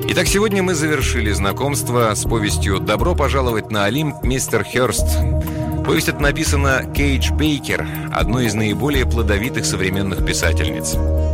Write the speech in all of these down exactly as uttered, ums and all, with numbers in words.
Итак, сегодня мы завершили знакомство с повестью «Добро пожаловать на Олимп, мистер Хёрст». Повесть эта написана Кейдж Бейкер, одной из наиболее плодовитых современных писательниц.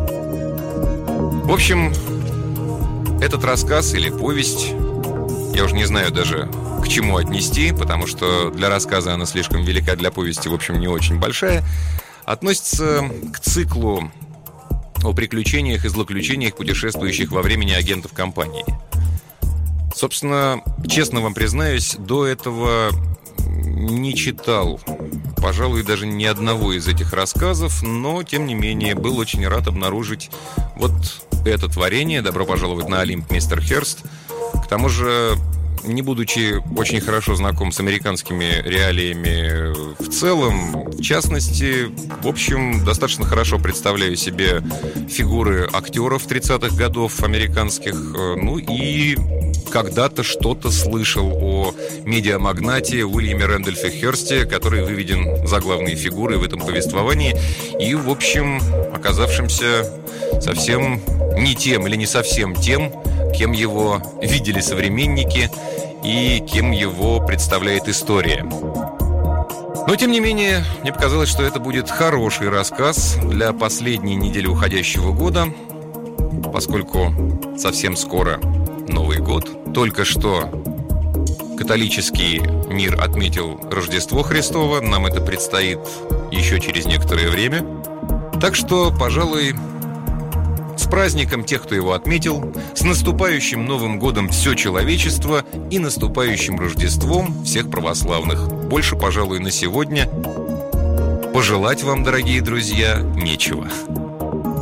В общем, этот рассказ или повесть, я уже не знаю даже, к чему отнести, потому что для рассказа она слишком велика, для повести, в общем, не очень большая, относится к циклу о приключениях и злоключениях путешествующих во времени агентов компании. Собственно, честно вам признаюсь, до этого не читал, пожалуй, даже ни одного из этих рассказов, но, тем не менее, был очень рад обнаружить вот это творение «Добро пожаловать на Олимп, мистер Хёрст». К тому же, не будучи очень хорошо знаком с американскими реалиями в целом, в частности, в общем, достаточно хорошо представляю себе фигуры актеров тридцатых годов американских, ну и когда-то что-то слышал о медиамагнате Уильяме Рэндольфе Хёрсте, который выведен за главные фигуры в этом повествовании, и, в общем, оказавшимся совсем не тем или не совсем тем, кем его видели современники и кем его представляет история. Но, тем не менее, мне показалось, что это будет хороший рассказ для последней недели уходящего года, поскольку совсем скоро Новый год. Только что католический мир отметил Рождество Христово, нам это предстоит еще через некоторое время. Так что, пожалуй, с праздником тех, кто его отметил, с наступающим Новым годом все человечество и наступающим Рождеством всех православных. Больше, пожалуй, на сегодня пожелать вам, дорогие друзья, нечего.